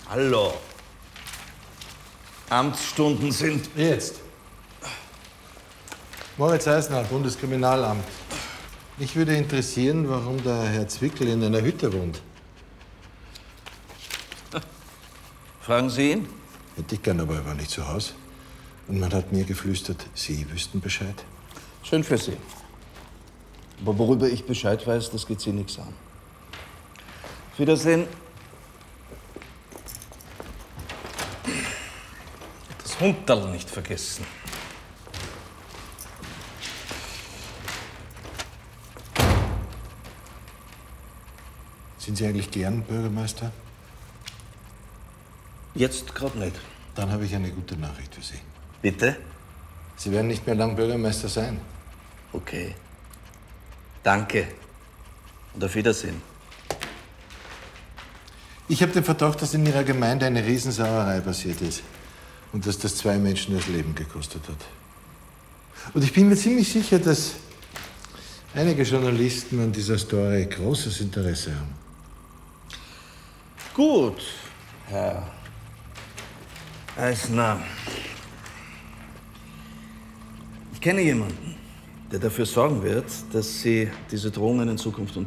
Hallo. Amtsstunden sind... Jetzt. Moritz Eisner, Bundeskriminalamt. Mich würde interessieren, warum der Herr Zwickel in einer Hütte wohnt. Fragen Sie ihn? Hätte ich gern, aber er war nicht zu Hause. Und man hat mir geflüstert, Sie wüssten Bescheid. Schön für Sie. Aber worüber ich Bescheid weiß, das geht Sie nichts an. Auf Wiedersehen. Das Hunderl nicht vergessen. Sind Sie eigentlich gern Bürgermeister? Jetzt gerade nicht. Dann habe ich eine gute Nachricht für Sie. Bitte? Sie werden nicht mehr lang Bürgermeister sein. Okay. Danke. Und auf Wiedersehen. Ich habe den Verdacht, dass in Ihrer Gemeinde eine Riesensauerei passiert ist. Und dass das 2 Menschen das Leben gekostet hat. Und ich bin mir ziemlich sicher, dass einige Journalisten an dieser Story großes Interesse haben. Gut, Herr Eisner. Ich kenne jemanden, der dafür sorgen wird, dass Sie diese Drohungen in Zukunft